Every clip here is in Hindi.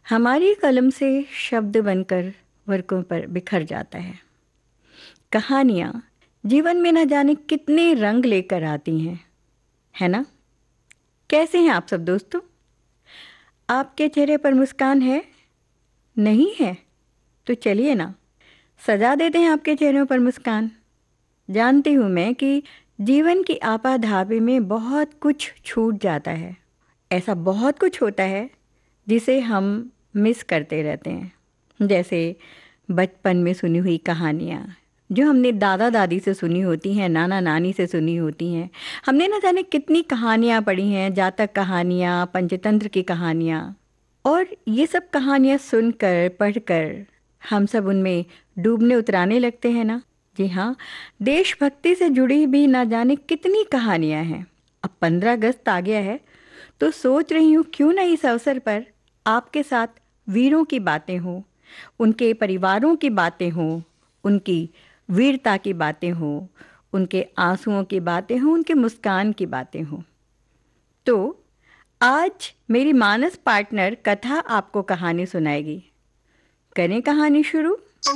हमारी कलम से शब्द बनकर वर्कों पर बिखर जाता है। कहानियाँ जीवन में न जाने कितने रंग लेकर आती हैं, है ना? कैसे हैं आप सब दोस्तों? आपके चेहरे पर मुस्कान है? नहीं है? तो चलिए ना, सजा देते हैं आपके चेहरों पर मुस्कान। जानती हूँ मैं कि जीवन की आपाधापी में बहुत कुछ छूट जाता है। ऐसा बहुत कुछ होता है जिसे हम मिस करते रहते हैं। जैसे बचपन में सुनी हुई कहानियाँ जो हमने दादा दादी से सुनी होती हैं, नाना नानी से सुनी होती हैं। हमने न जाने कितनी कहानियाँ पढ़ी हैं, जातक कहानियाँ, पंचतंत्र की कहानियाँ। और ये सब कहानियाँ सुनकर पढ़कर हम सब उनमें डूबने उतराने लगते हैं ना। जी हाँ, देशभक्ति से जुड़ी भी ना जाने कितनी कहानियाँ हैं। अब 15 अगस्त आ गया है तो सोच रही हूँ क्यों ना इस अवसर पर आपके साथ वीरों की बातें हों, उनके परिवारों की बातें हों, उनकी वीरता की बातें हों, उनके आंसुओं की बातें हों, उनके मुस्कान की बातें हों। तो आज मेरी मानस पार्टनर कथा आपको कहानी सुनाएगी। करें कहानी शुरू।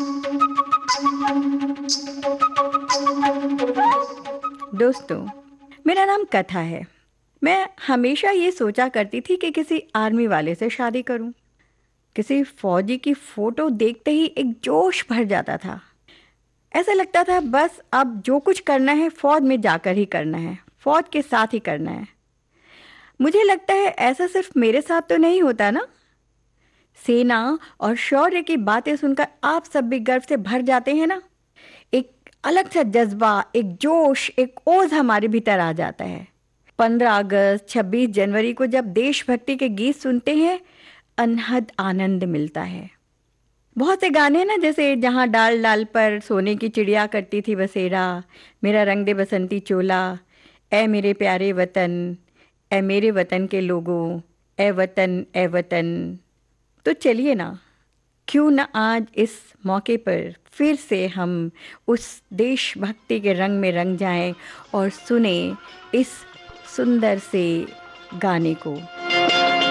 दोस्तों, मेरा नाम कथा है। मैं हमेशा ये सोचा करती थी कि किसी आर्मी वाले से शादी करूं। किसी फौजी की फोटो देखते ही एक जोश भर जाता था। ऐसा लगता था बस अब जो कुछ करना है फौज में जाकर ही करना है, फौज के साथ ही करना है। मुझे लगता है ऐसा सिर्फ मेरे साथ तो नहीं होता ना। सेना और शौर्य की बातें सुनकर आप सब भी गर्व से भर जाते हैं ना। एक अलग सा जज्बा, एक जोश, एक ओज हमारे भीतर आ जाता है। 15 अगस्त, 26 जनवरी को जब देशभक्ति के गीत सुनते हैं, अनहद आनंद मिलता है। बहुत से गाने हैं ना, जैसे जहाँ डाल डाल पर सोने की चिड़िया करती थी बसेरा, मेरा रंग दे बसंती चोला, ए मेरे प्यारे वतन, ए मेरे वतन के लोगों, ए वतन ए वतन। तो चलिए ना, क्यों ना आज इस मौके पर फिर से हम उस देशभक्ति के रंग में रंग जाएं और सुने इस सुंदर से गाने को।